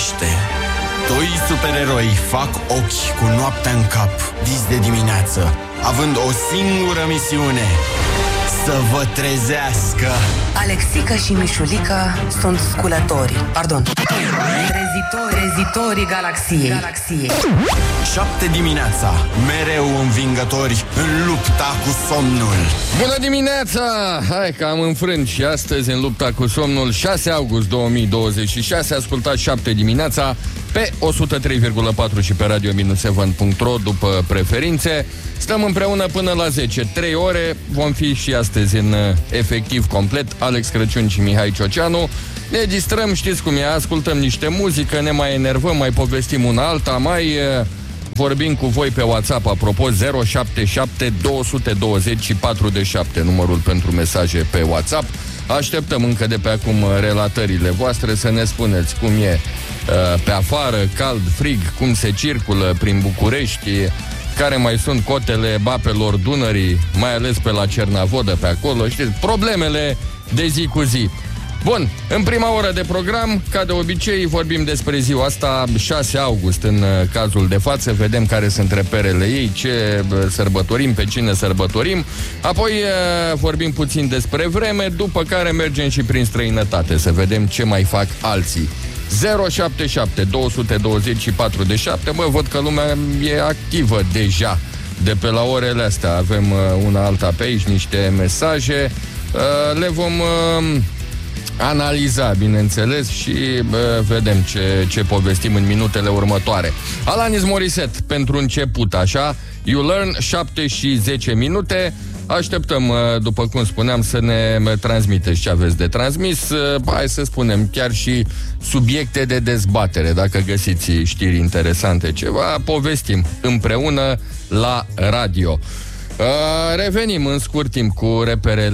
vorbește. Doi supereroi fac ochi cu noaptea în cap, vis de dimineață, având o singură misiune: să vă trezească. Alexica și Mișulica sunt sculătorii, trezitorii galaxiei. 7 dimineața, mereu învingători în lupta cu somnul. Bună dimineața! Hai că am înfrânt și astăzi în lupta cu somnul. 6 august 2026, ascultați 7 dimineața pe 103,4 și pe radio-7.ro după preferințe. Stăm împreună până la 10, 3 ore. Vom fi și astăzi în efectiv complet, Alex Crăciun și Mihai Cioceanu. Ne distrăm, știți cum e, ascultăm niște muzică, ne mai enervăm, mai povestim una alta, mai vorbim cu voi pe WhatsApp, apropo, 077 220 407, numărul pentru mesaje pe WhatsApp. Așteptăm încă de pe acum relatările voastre, să ne spuneți cum e pe afară, cald, frig, cum se circulă prin București, care mai sunt cotele apelor Dunării, mai ales pe la Cernavodă, pe acolo, știți, problemele de zi cu zi. Bun, în prima oră de program, ca de obicei, vorbim despre ziua asta, 6 august, în cazul de față, vedem care sunt reperele ei, ce sărbătorim, pe cine sărbătorim, apoi vorbim puțin despre vreme, după care mergem și prin străinătate, să vedem ce mai fac alții. 077 220 407, văd că lumea e activă deja, de pe la orele astea, avem una alta pe aici, niște mesaje, le vom analiza, bineînțeles, și vedem ce povestim în minutele următoare. Alanis Morissette, pentru început, așa, You Learn, 7 și 10 minute. Așteptăm, după cum spuneam, să ne transmiteți ce aveți de transmis. Hai să spunem, chiar și subiecte de dezbatere. Dacă găsiți știri interesante, ceva, povestim împreună la radio. Revenim în scurt timp cu reperele